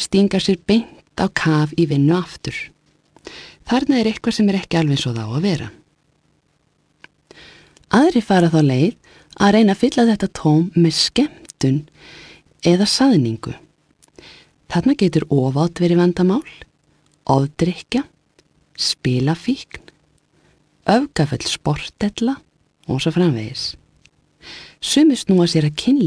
stinga sér beint á kaf í vinnu aftur. Þarna eitthvað sem ekki alveg svo þá að vera. Aðrir fara þá leið að reyna að fylla þetta tóm með skemmtun eða saðningu. Þarna getur ofát verið vandamál, ofdrykkja, spilafíkn, öfgafull sportella og svo framvegis. Sumir snúa sér að kynlífi